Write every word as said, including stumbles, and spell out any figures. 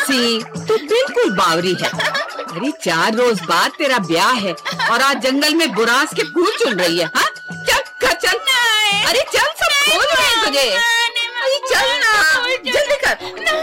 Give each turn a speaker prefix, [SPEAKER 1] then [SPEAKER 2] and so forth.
[SPEAKER 1] तुलसी, तू बिल्कुल बावरी है। अरे चार रोज बाद तेरा ब्याह है और आज जंगल में बुरांस के फूल चुन रही है। हाँ चल चल, अरे चल सब खोल रहे हैं तुझे। अरे चल ना, जल्दी कर।